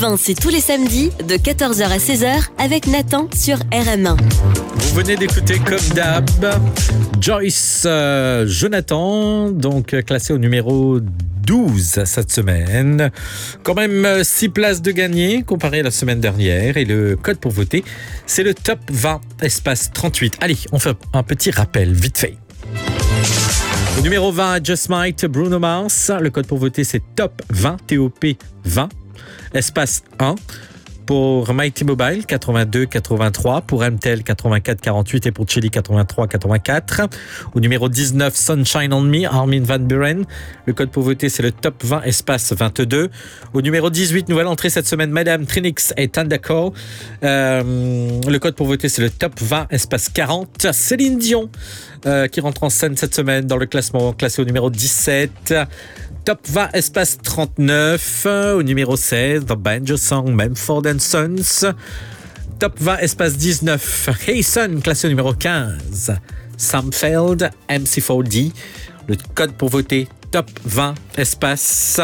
20, c'est tous les samedis de 14h à 16h avec Nathan sur RM1. Vous venez d'écouter comme d'hab Joyce Jonathan, donc classé au numéro 12 cette semaine. Quand même 6 places de gagner comparé à la semaine dernière. Et le code pour voter, c'est le top 20 espace 38. Allez, on fait un petit rappel vite fait. Au numéro 20, Just Might, Bruno Mars. Le code pour voter, c'est top 20, TOP 20, espace 1. Pour Mighty Mobile, 82-83. Pour MTEL, 84-48. Et pour Chili, 83-84. Au numéro 19, Sunshine on Me, Armin van Buuren. Le code pour voter, c'est le top 20, espace 22. Au numéro 18, nouvelle entrée cette semaine, Madame Trinix et Tandako. Le code pour voter, c'est le top 20, espace 40. Céline Dion, qui rentre en scène cette semaine dans le classement, classé au numéro 17. Top 20, espace 39. Au numéro 16, The Banjo Song, Mumford & Sons. Top 20, espace 19, Hey Son, classé au numéro 15. Samfeld, MC4D. Le code pour voter, top 20, espace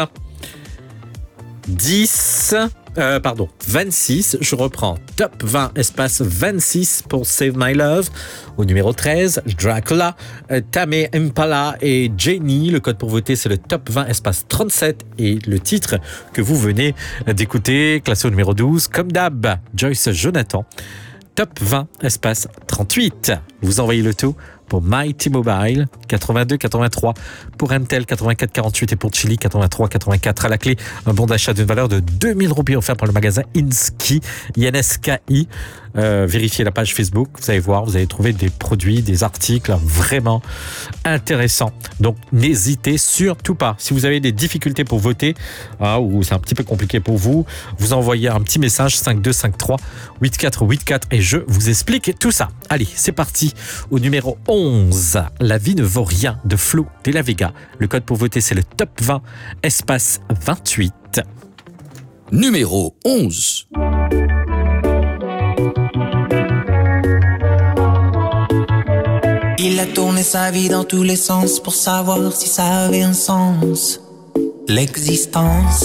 26, je reprends. Top 20, espace 26 pour Save My Love. Au numéro 13, Dracula, Tame Impala et Jenny. Le code pour voter, c'est le top 20, espace 37. Et le titre que vous venez d'écouter, classé au numéro 12, comme d'hab, Joyce Jonathan. Top 20, espace 38. Vous envoyez le tout pour Mighty Mobile, 82-83, pour MTEL, 84-48 et pour Chili, 83-84. À la clé, un bon d'achat d'une valeur de 2000 roupies offert par le magasin Inski, INSKI. Vérifiez la page Facebook, vous allez voir, vous allez trouver des produits, des articles vraiment intéressants. Donc, n'hésitez surtout pas. Si vous avez des difficultés pour voter, ou c'est un petit peu compliqué pour vous, vous envoyez un petit message 5253 8484 et je vous explique tout ça. Allez, c'est parti. Au numéro 11, La vie ne vaut rien de Flo de la Vega. Le code pour voter, c'est le top 20, espace 28. Numéro 11. Il a tourné sa vie dans tous les sens pour savoir si ça avait un sens. L'existence.